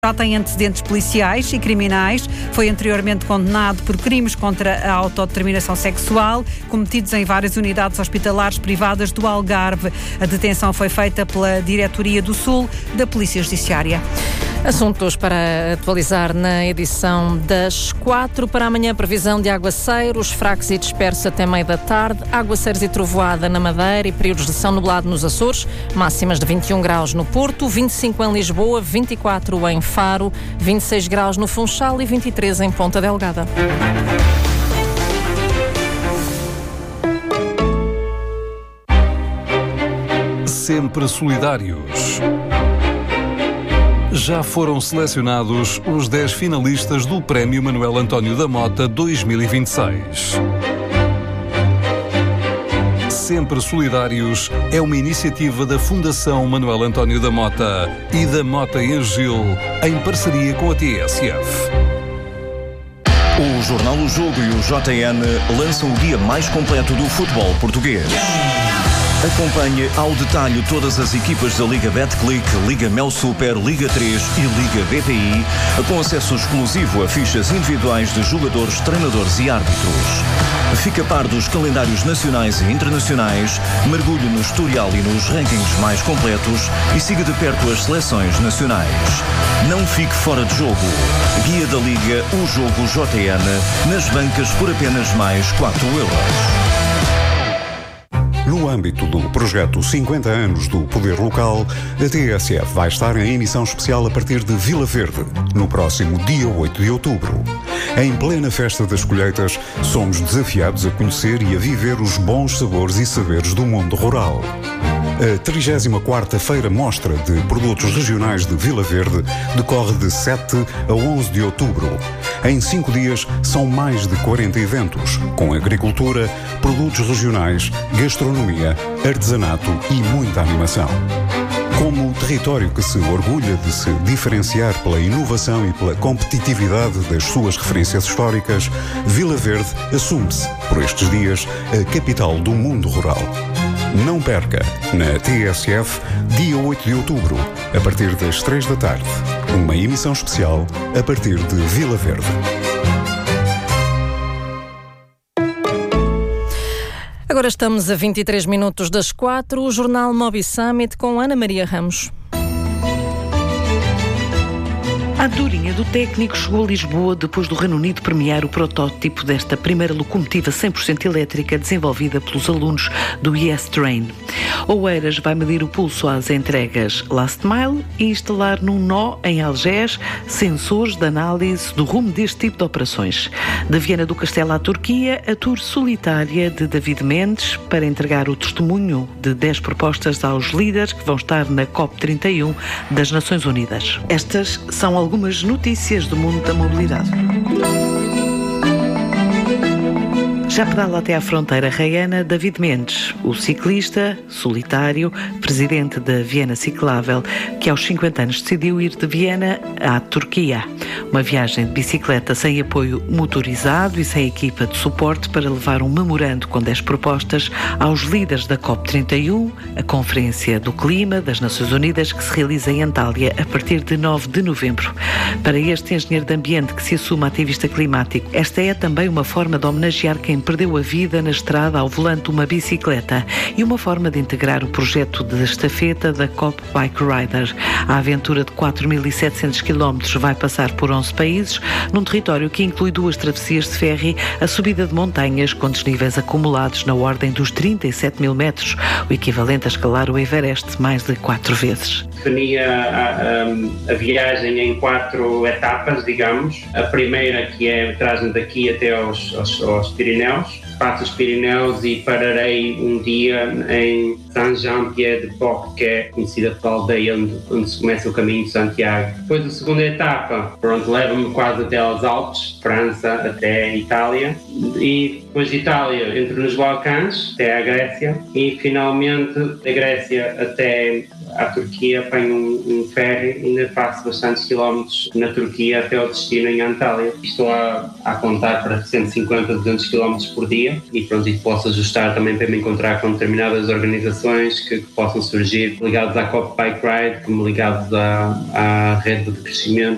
Já tem antecedentes policiais e criminais, foi anteriormente condenado por crimes contra a autodeterminação sexual, cometidos em várias unidades hospitalares privadas do Algarve. A detenção foi feita pela Diretoria do Sul da Polícia Judiciária. Assuntos para atualizar na edição das 4 para amanhã. Previsão de aguaceiros, fracos e dispersos até meio da tarde. Aguaceiros e trovoada na Madeira e períodos de céu nublado nos Açores. Máximas de 21 graus no Porto, 25 em Lisboa, 24 em Faro, 26 graus no Funchal e 23 em Ponta Delgada. Sempre solidários. Já foram selecionados os 10 finalistas do Prémio Manuel António da Mota 2026. Sempre Solidários é uma iniciativa da Fundação Manuel António da Mota e da Mota e Gil, em parceria com a TSF. O Jornal O Jogo e o JN lançam o guia mais completo do futebol português. Acompanhe ao detalhe todas as equipas da Liga Betclic, Liga Mel Super, Liga 3 e Liga BPI, com acesso exclusivo a fichas individuais de jogadores, treinadores e árbitros. Fica a par dos calendários nacionais e internacionais, mergulhe no historial e nos rankings mais completos e siga de perto as seleções nacionais. Não fique fora de jogo. Guia da Liga, o Jogo JN, nas bancas por apenas mais 4€. No âmbito do projeto 50 anos do Poder Local, a TSF vai estar em emissão especial a partir de Vila Verde, no próximo dia 8 de outubro. Em plena festa das colheitas, somos desafiados a conhecer e a viver os bons sabores e saberes do mundo rural. A 34ª Feira Mostra de Produtos Regionais de Vila Verde decorre de 7 a 11 de outubro. Em 5 dias são mais de 40 eventos, com agricultura, produtos regionais, gastronomia, artesanato e muita animação. Como território que se orgulha de se diferenciar pela inovação e pela competitividade das suas referências históricas, Vila Verde assume-se, por estes dias, a capital do mundo rural. Não perca, na TSF, dia 8 de outubro, a partir das 3 da tarde, uma emissão especial a partir de Vila Verde. Agora estamos a 23 minutos das 4, o Jornal Mobi Summit com Ana Maria Ramos. A andorinha do técnico chegou a Lisboa depois do Reino Unido premiar o protótipo desta primeira locomotiva 100% elétrica desenvolvida pelos alunos do Yes Train. Oeiras vai medir o pulso às entregas Last Mile e instalar num nó em Algés sensores de análise do rumo deste tipo de operações. Da Viana do Castelo à Turquia, a tour solitária de David Mendes para entregar o testemunho de 10 propostas aos líderes que vão estar na COP31 das Nações Unidas. Estas são algumas notícias do mundo da mobilidade. Já pedala até à fronteira raiana David Mendes, o ciclista solitário, presidente da Viena Ciclável, que aos 50 anos decidiu ir de Viena à Turquia. Uma viagem de bicicleta sem apoio motorizado e sem equipa de suporte para levar um memorando com 10 propostas aos líderes da COP31, a Conferência do Clima das Nações Unidas que se realiza em Antália a partir de 9 de novembro. Para este engenheiro de ambiente que se assume ativista climático, esta é também uma forma de homenagear quem perdeu a vida na estrada ao volante de uma bicicleta e uma forma de integrar o projeto de estafeta da COP Bike Rider. A aventura de 4.700 km vai passar por 11 países, num território que inclui 2 travessias de ferry, a subida de montanhas com desníveis acumulados na ordem dos 37 mil metros, o equivalente a escalar o Everest mais de 4 vezes. Definia a viagem em 4 etapas, digamos. A primeira que traz-me daqui até aos Pirineus. Passo os Pirineus e pararei um dia em Saint-Jean-Pied-de-Port, que é conhecida pela aldeia onde se começa o caminho de Santiago. Depois a segunda etapa, leva-me quase até aos Alpes, França até Itália, e depois de Itália entro nos Balcãs até à Grécia e finalmente da Grécia até à Turquia apanho um ferry e ainda faço bastantes quilómetros na Turquia até ao destino em Antália. Estou a contar para 150, 200 quilómetros por dia e posso ajustar também para me encontrar com determinadas organizações que possam surgir ligados à COP Bike Ride, como ligados à rede de crescimento